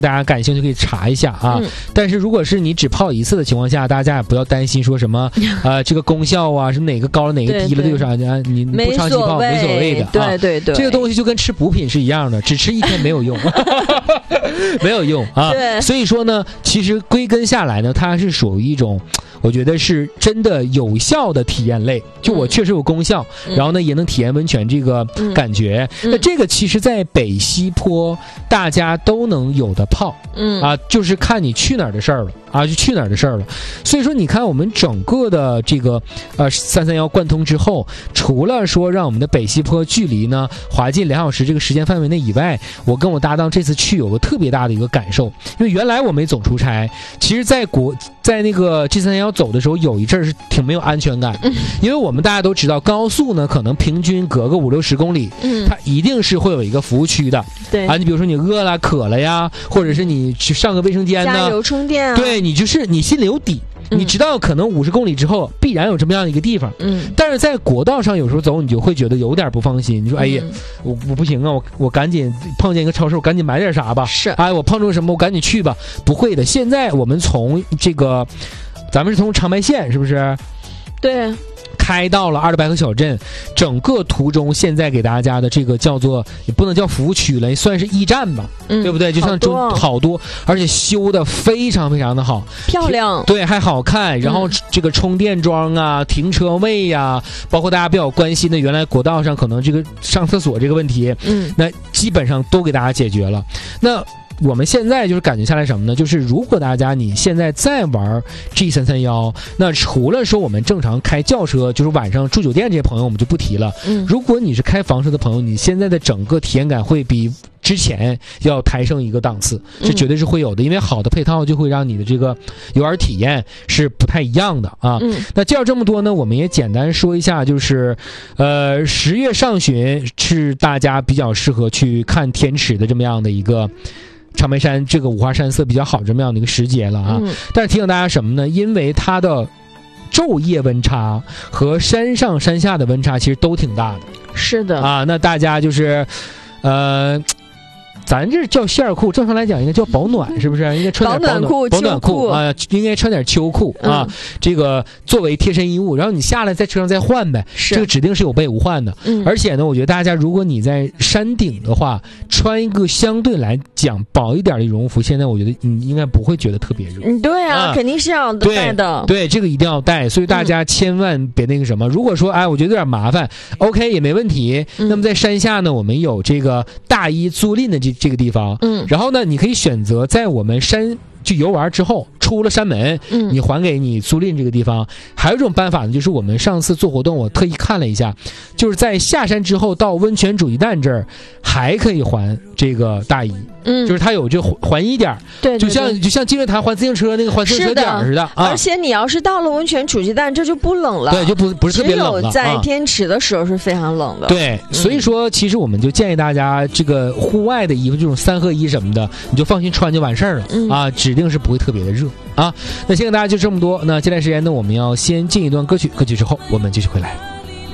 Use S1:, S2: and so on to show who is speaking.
S1: 大家感兴趣可以查一下啊。但是如果是你只泡一次的情况下，大家也不要担心说什么这个功效啊，什么哪个高了哪个低了，对有啥你不长期泡没所谓的。
S2: 对对对，
S1: 这个东西就跟吃补品是一样的，只吃一天没有用，没有用啊。所以说呢，其实归根下来呢，它是属于一种。我觉得是真的有效的体验类，就我确实有功效，然后呢也能体验温泉这个感觉。那这个其实在北西坡大家都能有的泡，就是看你去哪儿的事儿了啊，就去哪儿的事儿了。所以说你看我们整个的这个331贯通之后，除了说让我们的北西坡距离呢滑进2小时这个时间范围内以外，我跟我搭档这次去有个特别大的一个感受，因为原来我没总出差，其实在那个 G331走的时候有一阵是挺没有安全感，因为我们大家都知道高速呢可能平均隔个50-60公里，它一定是会有一个服务区的，
S2: 对
S1: 啊，你比如说你饿了渴了呀，或者是你去上个卫生间呢，
S2: 加油充电啊，
S1: 对，你就是你心里有底。你知道可能50公里之后必然有这么样的一个地方，但是在国道上有时候走你就会觉得有点不放心，你说哎呀我不行啊，我赶紧碰见一个超市我赶紧买点啥吧，
S2: 是，
S1: 哎我碰着什么我赶紧去吧，不会的。现在我们从这个咱们是从长白线是不是？
S2: 对。
S1: 开到了200个小镇，整个途中现在给大家的这个叫做也不能叫服务区了，也算是驿站吧，对不对？就像好多，而且修的非常非常的好，
S2: 漂亮，
S1: 对，还好看。然后这个充电桩啊、停车位呀，包括大家比较关心的原来国道上可能这个上厕所这个问题，那基本上都给大家解决了。那我们现在就是感觉下来什么呢？就是如果大家你现在在玩 G331，那除了说我们正常开轿车，就是晚上住酒店这些朋友我们就不提了。如果你是开房车的朋友，你现在的整个体验感会比之前要抬升一个档次，这绝对是会有的，因为好的配套就会让你的这个游玩体验是不太一样的啊。那介绍这么多呢，我们也简单说一下，就是10月上旬是大家比较适合去看天池的这么样的一个长白山这个五花山色比较好这么样的一个时节了啊。但是提醒大家什么呢？因为它的昼夜温差和山上山下的温差其实都挺大的。
S2: 是的
S1: 啊，那大家就是咱这叫线儿裤，正常来讲应该叫保暖，是不是？应该穿点保暖裤啊，应该穿点秋裤啊。这个作为贴身衣物，然后你下来在车上再换呗。这个指定是有备无患的。而且呢，我觉得大家如果你在山顶的话，穿一个相对来讲薄一点的羽绒服，现在我觉得你应该不会觉得特别热。
S2: 对啊，肯定是要带的。
S1: 对，这个一定要带，所以大家千万别那个什么。如果说哎，我觉得有点麻烦 ，OK 也没问题。那么在山下呢，我们有这个大一租赁的这个地方，然后呢，你可以选择在我们山去游玩之后出了山门，你还给你租赁这个地方。还有一种办法呢，就是我们上次做活动我特意看了一下，就是在下山之后到温泉煮鸡蛋这儿还可以还这个大衣，就是它有这还一点，
S2: 对，
S1: 就像金乐潭还自行车那个还自行车点似的啊。
S2: 而且你要是到了温泉煮鸡蛋，这就不冷了，
S1: 对，就不是特别冷了。
S2: 只有在天池的时候是非常冷的。
S1: 对，所以说其实我们就建议大家这个户外的衣服这种3合1什么的，你就放心穿就完事儿了啊，指定是不会特别的热啊。那先给大家就这么多，那接下来时间呢，我们要先进一段歌曲，歌曲之后我们继续回来。